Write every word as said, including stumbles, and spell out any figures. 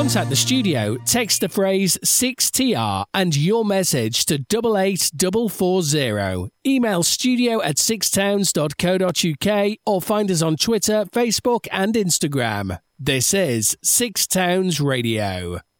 contact the studio, text the phrase six T R and your message to double eight four four zero. Email studio at sixtowns dot co dot uk or find us on Twitter, Facebook and Instagram. This is Six Towns Radio.